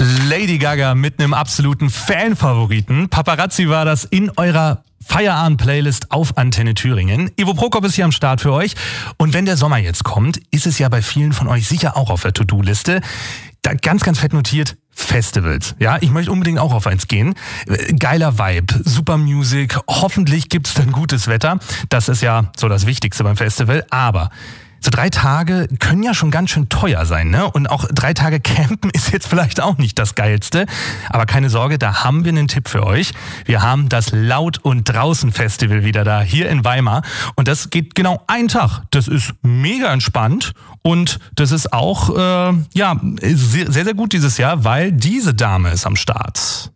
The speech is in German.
Lady Gaga mit einem absoluten Fanfavoriten. Paparazzi war das in eurer Feierabend-Playlist auf Antenne Thüringen. Ivo Prokop ist hier am Start für euch. Und wenn der Sommer jetzt kommt, ist es ja bei vielen von euch sicher auch auf der To-Do-Liste. Da ganz, ganz fett notiert, Festivals. Ja, ich möchte unbedingt auch auf eins gehen. Geiler Vibe, super Music, hoffentlich gibt's dann gutes Wetter. Das ist ja so das Wichtigste beim Festival. Aber so 3 Tage können ja schon ganz schön teuer sein, ne? Und auch 3 Tage campen ist jetzt vielleicht auch nicht das Geilste. Aber keine Sorge, da haben wir einen Tipp für euch. Wir haben das Laut- und Draußen-Festival wieder da, hier in Weimar. Und das geht genau einen Tag. Das ist mega entspannt. Und das ist auch sehr, sehr gut dieses Jahr, weil diese Dame ist am Start.